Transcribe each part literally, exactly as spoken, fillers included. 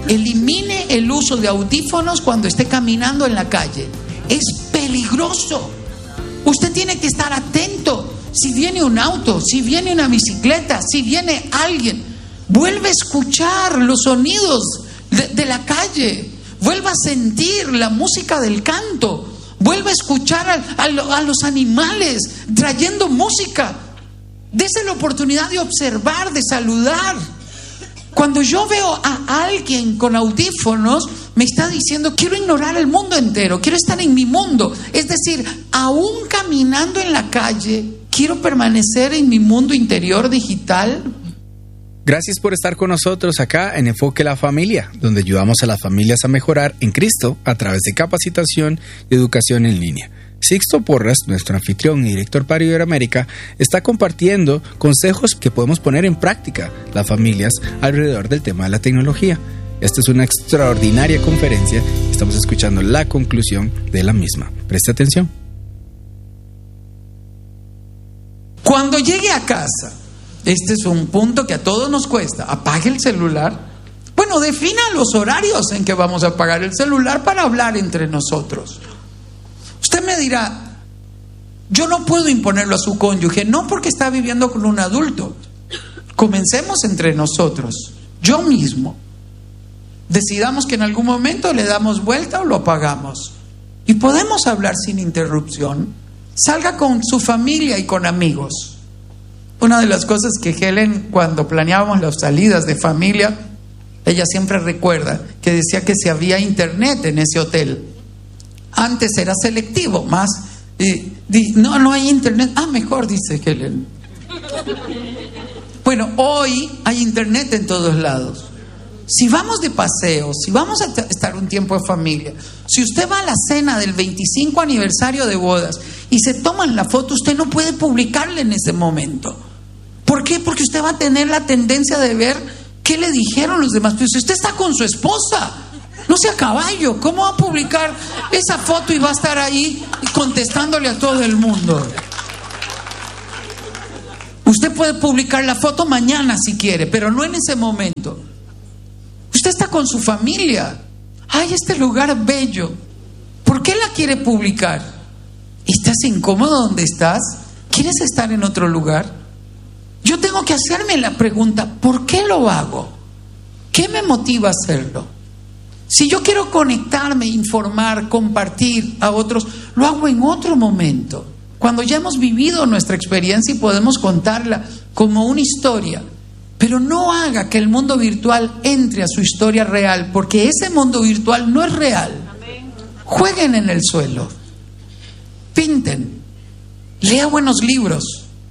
Elimine el uso de audífonos cuando esté caminando en la calle. Es peligroso. Usted tiene que estar atento. Si viene un auto, si viene una bicicleta, si viene alguien, vuelve a escuchar los sonidos de, de la calle. Vuelva a sentir la música del canto. Vuelva a escuchar a, a, a los animales trayendo música. Dese la oportunidad de observar, de saludar. Cuando yo veo a alguien con audífonos, me está diciendo, quiero ignorar el mundo entero, quiero estar en mi mundo. Es decir, aún caminando en la calle, quiero permanecer en mi mundo interior digital. Gracias por estar con nosotros acá en Enfoque la Familia, donde ayudamos a las familias a mejorar en Cristo a través de capacitación y educación en línea. Sixto Porras, nuestro anfitrión y director para Iberoamérica, está compartiendo consejos que podemos poner en práctica las familias alrededor del tema de la tecnología. Esta es una extraordinaria conferencia. Estamos escuchando la conclusión de la misma. Preste atención. Cuando llegue a casa, este es un punto que a todos nos cuesta. Apague el celular. Bueno, defina los horarios en que vamos a apagar el celular para hablar entre nosotros. Usted me dirá, yo no puedo imponerlo a su cónyuge, no porque está viviendo con un adulto. Comencemos entre nosotros, yo mismo. Decidamos que en algún momento le damos vuelta o lo apagamos. Y podemos hablar sin interrupción. Salga con su familia y con amigos. Una de las cosas que Helen, cuando planeábamos las salidas de familia, ella siempre recuerda que decía que si había internet en ese hotel. Antes era selectivo, más eh, di, no, no hay internet. Ah, mejor, dice Helen. Bueno, hoy hay internet en todos lados. Si vamos de paseo, si vamos a t- estar un tiempo de familia, si usted va a la cena del veinticinco aniversario de bodas y se toman la foto, usted no puede publicarla en ese momento. ¿Por qué? Porque usted va a tener la tendencia de ver qué le dijeron los demás. Pero si usted está con su esposa, no sea caballo, ¿cómo va a publicar esa foto y va a estar ahí contestándole a todo el mundo? Usted puede publicar la foto mañana si quiere, pero no en ese momento. Usted está con su familia. Ay, este lugar bello. ¿Por qué la quiere publicar? ¿Estás incómodo donde estás? ¿Quieres estar en otro lugar? Yo tengo que hacerme la pregunta, ¿por qué lo hago? ¿Qué me motiva a hacerlo? Si yo quiero conectarme, informar, compartir a otros, lo hago en otro momento. Cuando ya hemos vivido nuestra experiencia y podemos contarla como una historia. Pero no haga que el mundo virtual entre a su historia real, porque ese mundo virtual no es real. Jueguen en el suelo. Pinten. Lea buenos libros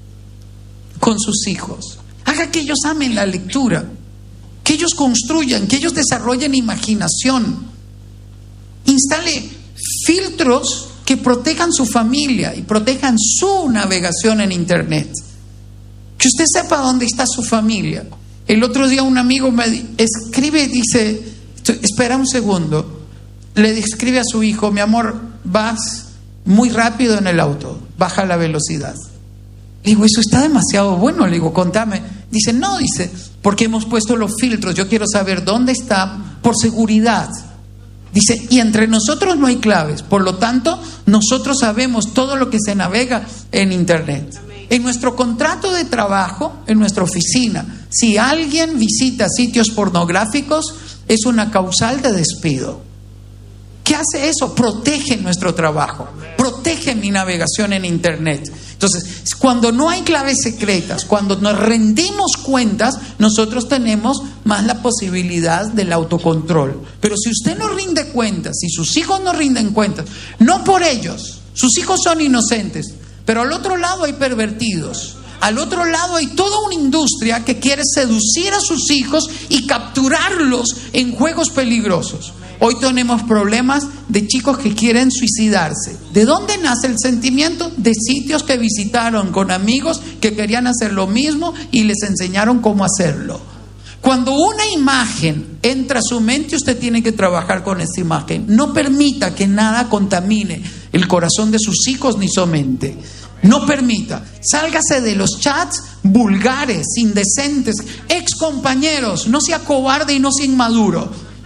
con sus hijos. Haga que ellos amen la lectura. Que ellos construyan, que ellos desarrollen imaginación. Instale filtros que protejan su familia y protejan su navegación en internet. Que usted sepa dónde está su familia. El otro día un amigo me escribe y dice, espera un segundo, le escribe a su hijo, mi amor, vas muy rápido en el auto, baja la velocidad. Le digo, eso está demasiado bueno. Le digo, contame. Dice, no, dice, porque hemos puesto los filtros, yo quiero saber dónde está por seguridad. Dice, y entre nosotros no hay claves, por lo tanto, nosotros sabemos todo lo que se navega en internet. En nuestro contrato de trabajo, en nuestra oficina, si alguien visita sitios pornográficos, es una causal de despido. ¿Qué hace eso? Protege nuestro trabajo, protege mi navegación en internet. Entonces, cuando no hay claves secretas, cuando nos rendimos cuentas, nosotros tenemos más la posibilidad del autocontrol. Pero si usted no rinde cuentas, si sus hijos no rinden cuentas, no por ellos, sus hijos son inocentes, pero al otro lado hay pervertidos. Al otro lado hay toda una industria que quiere seducir a sus hijos y capturarlos en juegos peligrosos. Hoy tenemos problemas de chicos que quieren suicidarse. ¿De dónde nace el sentimiento? De sitios que visitaron con amigos que querían hacer lo mismo y les enseñaron cómo hacerlo. Cuando una imagen entra a su mente, usted tiene que trabajar con esa imagen. No permita que nada contamine el corazón de sus hijos ni su mente. No permita. Sálgase de los chats vulgares, indecentes, ex compañeros. No sea cobarde y no sea inmaduro.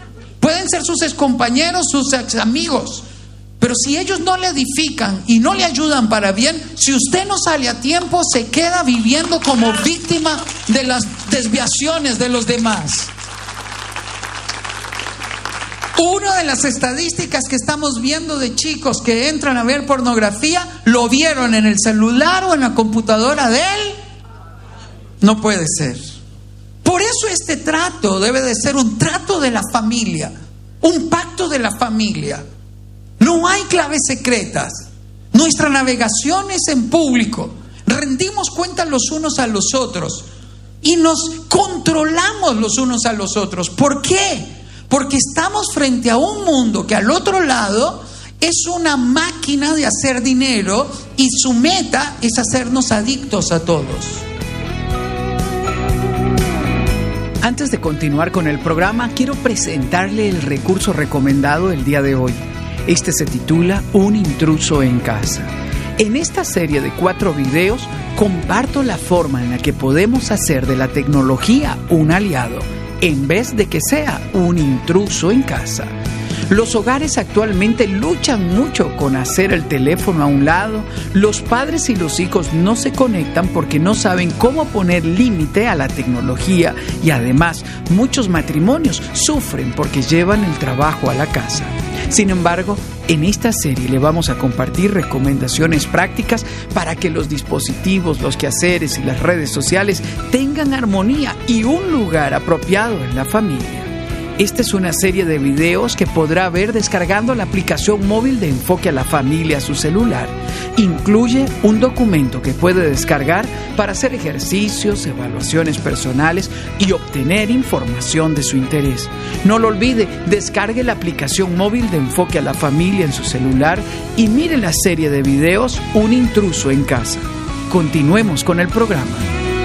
Pueden ser sus excompañeros, sus ex amigos. Pero si ellos no le edifican y no le ayudan para bien, si usted no sale a tiempo, se queda viviendo como víctima de las desviaciones de los demás. Una de las estadísticas que estamos viendo de chicos que entran a ver pornografía, lo vieron en el celular o en la computadora de él. No puede ser. Por eso este trato debe de ser un trato de la familia, un pacto de la familia. No hay claves secretas. Nuestra navegación es en público. Rendimos cuenta los unos a los otros y nos controlamos los unos a los otros. ¿Por qué? Porque estamos frente a un mundo que al otro lado es una máquina de hacer dinero y su meta es hacernos adictos a todos. Antes de continuar con el programa, quiero presentarle el recurso recomendado el día de hoy. Este se titula Un intruso en casa. En esta serie de cuatro videos comparto la forma en la que podemos hacer de la tecnología un aliado, en vez de que sea un intruso en casa. Los hogares actualmente luchan mucho con hacer el teléfono a un lado. Los padres y los hijos no se conectan porque no saben cómo poner límite a la tecnología y además muchos matrimonios sufren porque llevan el trabajo a la casa. Sin embargo, en esta serie le vamos a compartir recomendaciones prácticas para que los dispositivos, los quehaceres y las redes sociales tengan armonía y un lugar apropiado en la familia. Esta es una serie de videos que podrá ver descargando la aplicación móvil de Enfoque a la Familia a su celular. Incluye un documento que puede descargar para hacer ejercicios, evaluaciones personales y obtener información de su interés. No lo olvide, descargue la aplicación móvil de Enfoque a la Familia en su celular y mire la serie de videos Un intruso en casa. Continuemos con el programa.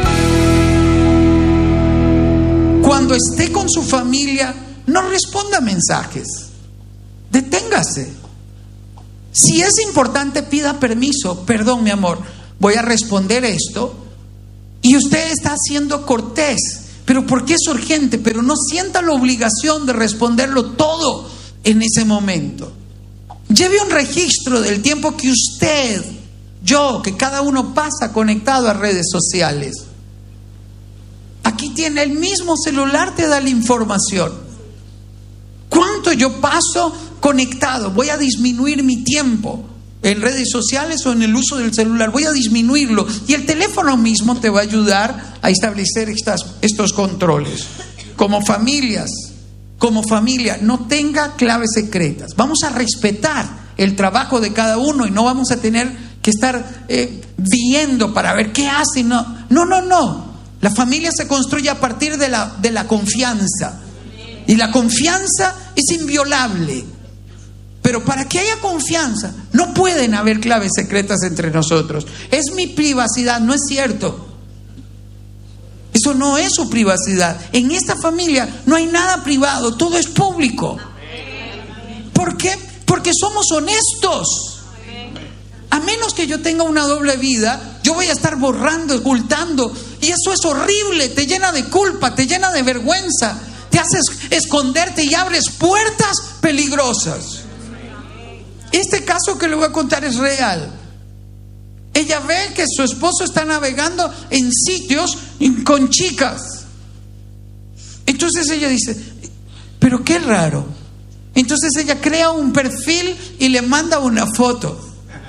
Cuando esté con su familia, no responda mensajes. Deténgase. Si es importante, pida permiso. Perdón, mi amor, voy a responder esto. Y usted está siendo cortés. Pero porque es urgente, pero no sienta la obligación de responderlo todo en ese momento. Lleve un registro del tiempo que usted, yo, que cada uno pasa conectado a redes sociales. Aquí tiene el mismo celular, te da la información. ¿Cuánto yo paso conectado? Voy a disminuir mi tiempo en redes sociales o en el uso del celular. Voy a disminuirlo. Y el teléfono mismo te va a ayudar a establecer estas, estos controles. Como familias, como familia, no tenga claves secretas. Vamos a respetar el trabajo de cada uno y no vamos a tener que estar eh, viendo para ver qué hace. No, no, no, no. La familia se construye a partir de la, de la confianza. Y la confianza es inviolable. Pero para que haya confianza, no pueden haber claves secretas entre nosotros. Es mi privacidad, no es cierto. Eso no es su privacidad. En esta familia no hay nada privado, todo es público. ¿Por qué? Porque somos honestos. A menos que yo tenga una doble vida, yo voy a estar borrando, ocultando. Y eso es horrible, te llena de culpa, te llena de vergüenza. Te haces esconderte y abres puertas peligrosas. Este caso que le voy a contar es real. Ella ve que su esposo está navegando en sitios con chicas. Entonces ella dice, pero qué raro. Entonces ella crea un perfil y le manda una foto.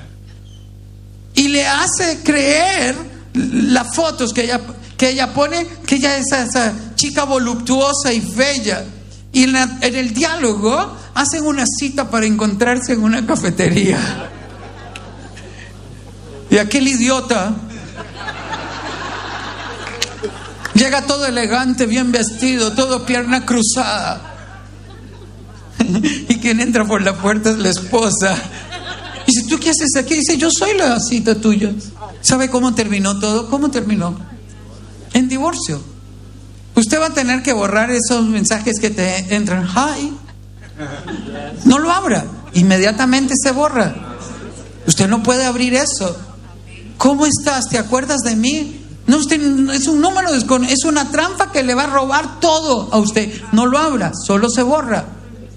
Y le hace creer las fotos que ella, que ella pone, que ella es esa chica voluptuosa y bella. Y en, la, en el diálogo hacen una cita para encontrarse en una cafetería. Y aquel idiota llega todo elegante, bien vestido, todo pierna cruzada. Y quien entra por la puerta es la esposa. Y dice, ¿tú qué haces aquí? Dice, yo soy la cita tuya. ¿Sabe cómo terminó todo? ¿Cómo terminó? En divorcio. Usted va a tener que borrar esos mensajes que te entran. Hi. No lo abra. Inmediatamente se borra. Usted no puede abrir eso. ¿Cómo estás? ¿Te acuerdas de mí? No, usted es un número desconocido. Es una trampa que le va a robar todo a usted. No lo abra, solo se borra.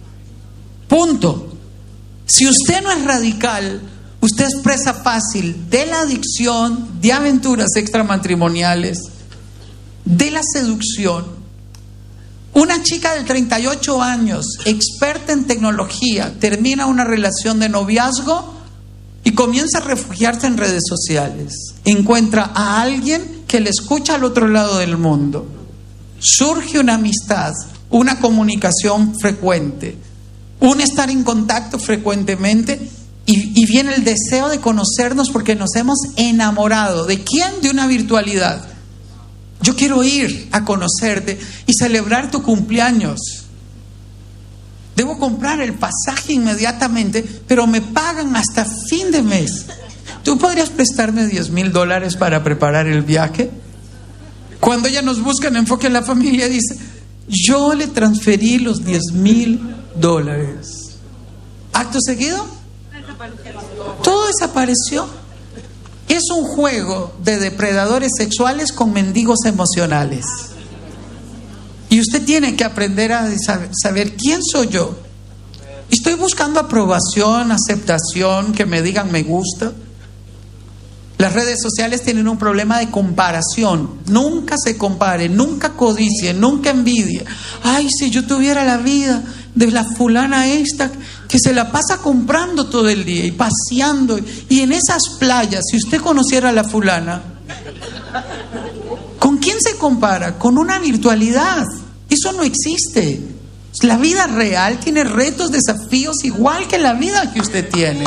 Punto. Si usted no es radical, usted es presa fácil de la adicción, de aventuras extramatrimoniales, de la seducción. Una chica de treinta y ocho años, experta en tecnología, termina una relación de noviazgo y comienza a refugiarse en redes sociales. Encuentra a alguien que le escucha al otro lado del mundo. Surge una amistad, una comunicación frecuente, un estar en contacto frecuentemente y, y viene el deseo de conocernos porque nos hemos enamorado. ¿De quién? De una virtualidad. Yo quiero ir a conocerte y celebrar tu cumpleaños. Debo comprar el pasaje inmediatamente, pero me pagan hasta fin de mes. ¿Tú podrías prestarme diez mil dólares para preparar el viaje? Cuando ella nos busca en Enfoque en la Familia, dice: yo le transferí los diez mil dólares. Acto seguido, todo desapareció. Es un juego de depredadores sexuales con mendigos emocionales. Y usted tiene que aprender a saber quién soy yo. Estoy buscando aprobación, aceptación, que me digan me gusta. Las redes sociales tienen un problema de comparación. Nunca se compare, nunca codicie, nunca envidie. Ay, si yo tuviera la vida de la fulana esta que se la pasa comprando todo el día y paseando, y en esas playas, si usted conociera a la fulana, ¿con quién se compara? Con una virtualidad. Eso no existe. La vida real tiene retos, desafíos igual que la vida que usted tiene.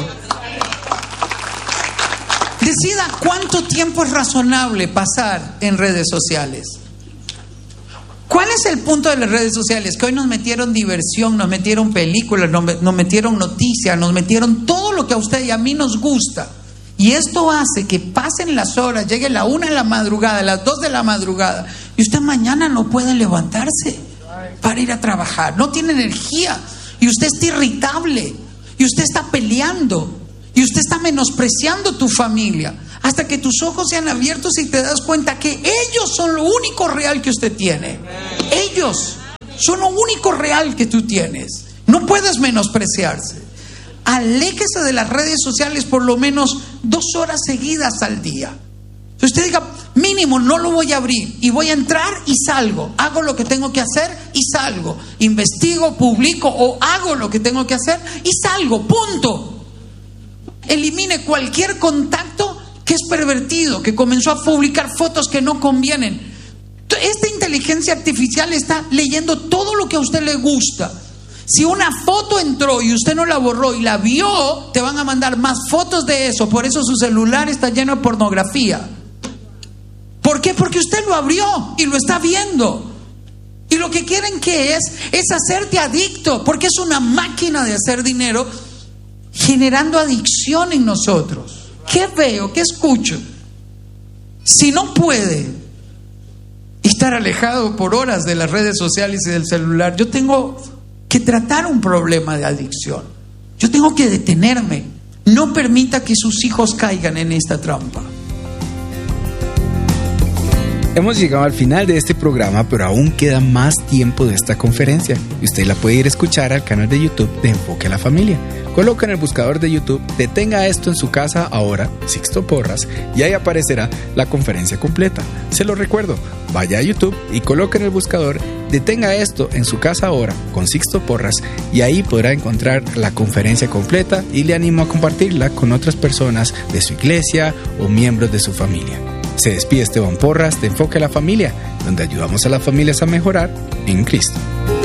Decida cuánto tiempo es razonable pasar en redes sociales. ¿Cuál es el punto de las redes sociales? Que hoy nos metieron diversión, nos metieron películas, nos, nos metieron noticias, nos metieron todo lo que a usted y a mí nos gusta. Y esto hace que pasen las horas, llegue la una de la madrugada, las dos de la madrugada, y usted mañana no puede levantarse para ir a trabajar. No tiene energía, y usted está irritable, y usted está peleando, y usted está menospreciando tu familia, hasta que tus ojos sean abiertos y te das cuenta que ellos son lo único real que usted tiene. Ellos son lo único real que tú tienes. No puedes menospreciarse. Aléjese de las redes sociales por lo menos dos horas seguidas al día. Si usted diga, mínimo no lo voy a abrir, y voy a entrar y salgo, hago lo que tengo que hacer y salgo, investigo, publico o hago lo que tengo que hacer y salgo, punto. Elimine cualquier contacto que es pervertido, que comenzó a publicar fotos que no convienen. Esta inteligencia artificial está leyendo todo lo que a usted le gusta. Si una foto entró y usted no la borró y la vio, te van a mandar más fotos de eso. Por eso su celular está lleno de pornografía. ¿Por qué? Porque usted lo abrió y lo está viendo. Y lo que quieren que es, es hacerte adicto, porque es una máquina de hacer dinero, generando adicción en nosotros. ¿Qué veo? ¿Qué escucho? Si no puede estar alejado por horas de las redes sociales y del celular, yo tengo que tratar un problema de adicción. Yo tengo que detenerme. No permita que sus hijos caigan en esta trampa. Hemos llegado al final de este programa, pero aún queda más tiempo de esta conferencia y usted la puede ir a escuchar al canal de YouTube de Enfoque a la Familia. Coloca en el buscador de YouTube "Detenga esto en su casa ahora, Sixto Porras", y ahí aparecerá la conferencia completa. Se lo recuerdo, vaya a YouTube y coloque en el buscador "Detenga esto en su casa ahora" con Sixto Porras, y ahí podrá encontrar la conferencia completa, y le animo a compartirla con otras personas de su iglesia o miembros de su familia. Se despide Esteban Porras de Enfoque a la Familia, donde ayudamos a las familias a mejorar en Cristo.